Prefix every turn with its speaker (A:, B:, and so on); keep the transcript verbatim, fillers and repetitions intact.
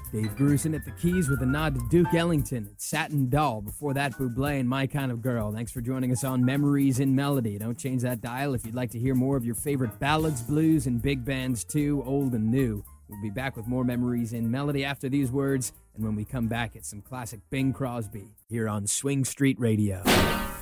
A: Dave Grusin at the keys with a nod to Duke Ellington. It's Satin Doll. Before that, Bublé and My Kind of Girl. Thanks for joining us on Memories in Melody. Don't change that dial if you'd like to hear more of your favorite ballads, blues, and big bands too, old and new. We'll be back with more Memories in Melody after these words, and when we come back, it's some classic Bing Crosby here on Swing Street Radio.